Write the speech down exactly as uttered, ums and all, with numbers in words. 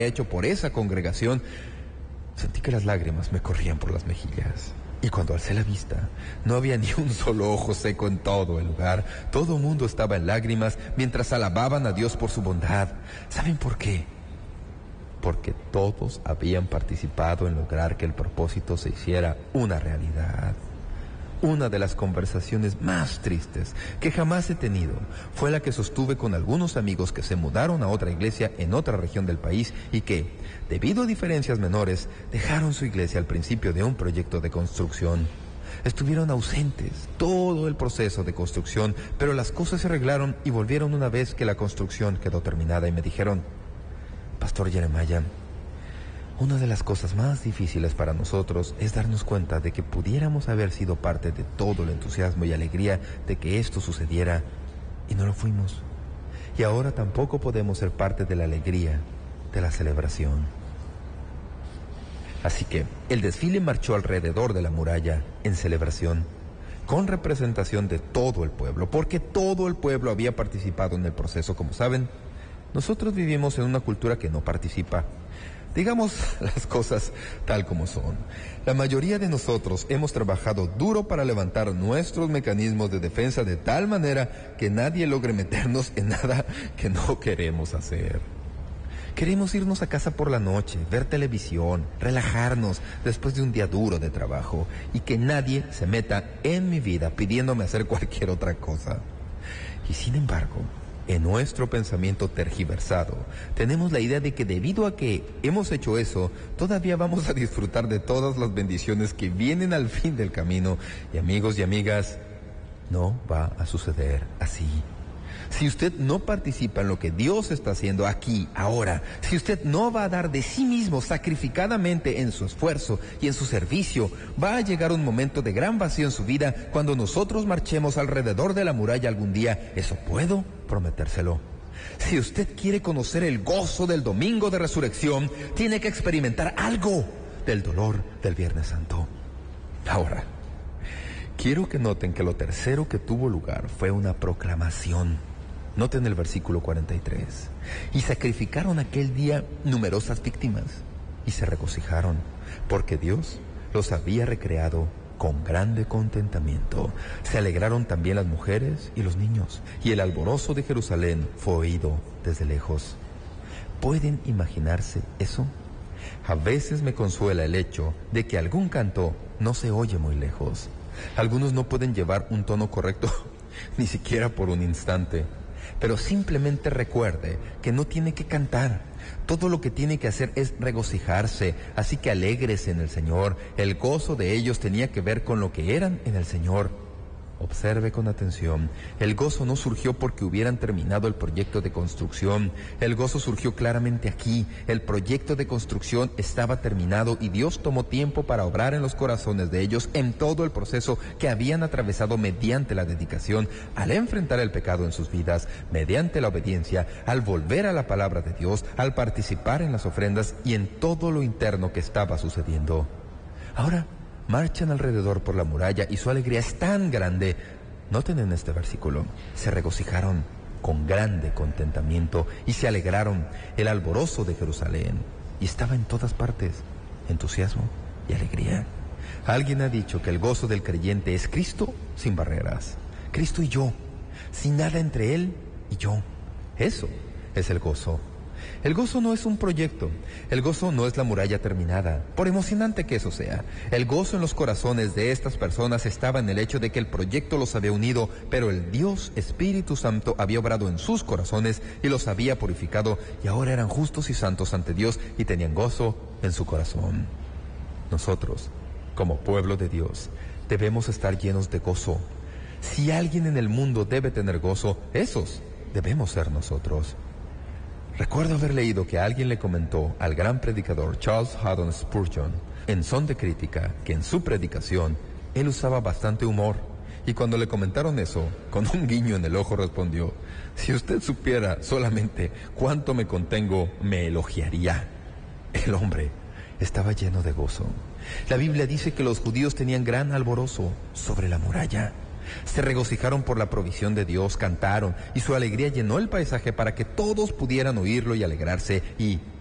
hecho por esa congregación, sentí que las lágrimas me corrían por las mejillas. Y cuando alcé la vista, no había ni un solo ojo seco en todo el lugar. Todo el mundo estaba en lágrimas mientras alababan a Dios por su bondad. ¿Saben por qué? Porque todos habían participado en lograr que el propósito se hiciera una realidad. Una de las conversaciones más tristes que jamás he tenido fue la que sostuve con algunos amigos que se mudaron a otra iglesia en otra región del país y que, debido a diferencias menores, dejaron su iglesia al principio de un proyecto de construcción. Estuvieron ausentes todo el proceso de construcción, pero las cosas se arreglaron y volvieron una vez que la construcción quedó terminada y me dijeron: Pastor Jeremiah, una de las cosas más difíciles para nosotros es darnos cuenta de que pudiéramos haber sido parte de todo el entusiasmo y alegría de que esto sucediera y no lo fuimos. Y ahora tampoco podemos ser parte de la alegría de la celebración. Así que el desfile marchó alrededor de la muralla en celebración, con representación de todo el pueblo, porque todo el pueblo había participado en el proceso. Como saben, nosotros vivimos en una cultura que no participa. Digamos las cosas tal como son. La mayoría de nosotros hemos trabajado duro para levantar nuestros mecanismos de defensa de tal manera que nadie logre meternos en nada que no queremos hacer. Queremos irnos a casa por la noche, ver televisión, relajarnos después de un día duro de trabajo y que nadie se meta en mi vida pidiéndome hacer cualquier otra cosa. Y sin embargo, en nuestro pensamiento tergiversado, tenemos la idea de que debido a que hemos hecho eso, todavía vamos a disfrutar de todas las bendiciones que vienen al fin del camino. Y amigos y amigas, no va a suceder así. Si usted no participa en lo que Dios está haciendo aquí, ahora, si usted no va a dar de sí mismo sacrificadamente en su esfuerzo y en su servicio, va a llegar un momento de gran vacío en su vida cuando nosotros marchemos alrededor de la muralla algún día. Eso puedo prometérselo. Si usted quiere conocer el gozo del domingo de resurrección, tiene que experimentar algo del dolor del Viernes Santo. Ahora, quiero que noten que lo tercero que tuvo lugar fue una proclamación. Noten el versículo cuarenta y tres. Y sacrificaron aquel día numerosas víctimas y se regocijaron, porque Dios los había recreado con grande contentamiento. Se alegraron también las mujeres y los niños, y el alborozo de Jerusalén fue oído desde lejos. ¿Pueden imaginarse eso? A veces me consuela el hecho de que algún canto no se oye muy lejos. Algunos no pueden llevar un tono correcto ni siquiera por un instante. Pero simplemente recuerde que no tiene que cantar. Todo lo que tiene que hacer es regocijarse. Así que alégrese en el Señor. El gozo de ellos tenía que ver con lo que eran en el Señor. Observe con atención. El gozo no surgió porque hubieran terminado el proyecto de construcción. El gozo surgió claramente aquí. El proyecto de construcción estaba terminado y Dios tomó tiempo para obrar en los corazones de ellos en todo el proceso que habían atravesado mediante la dedicación, al enfrentar el pecado en sus vidas, mediante la obediencia, al volver a la palabra de Dios, al participar en las ofrendas y en todo lo interno que estaba sucediendo. Ahora, marchan alrededor por la muralla y su alegría es tan grande. Noten en este versículo, se regocijaron con grande contentamiento y se alegraron. El alborozo de Jerusalén y estaba en todas partes, entusiasmo y alegría. Alguien ha dicho que el gozo del creyente es Cristo sin barreras, Cristo y yo, sin nada entre Él y yo. Eso es el gozo. El gozo no es un proyecto, el gozo no es la muralla terminada, por emocionante que eso sea. El gozo en los corazones de estas personas estaba en el hecho de que el proyecto los había unido, pero el Dios Espíritu Santo había obrado en sus corazones y los había purificado, y ahora eran justos y santos ante Dios y tenían gozo en su corazón. Nosotros, como pueblo de Dios, debemos estar llenos de gozo. Si alguien en el mundo debe tener gozo, esos debemos ser nosotros. Recuerdo haber leído que alguien le comentó al gran predicador Charles Haddon Spurgeon, en son de crítica, que en su predicación él usaba bastante humor, y cuando le comentaron eso, con un guiño en el ojo respondió: si usted supiera solamente cuánto me contengo, me elogiaría. El hombre estaba lleno de gozo. La Biblia dice que los judíos tenían gran alborozo sobre la muralla. Se regocijaron por la provisión de Dios, cantaron, y su alegría llenó el paisaje para que todos pudieran oírlo y alegrarse. Y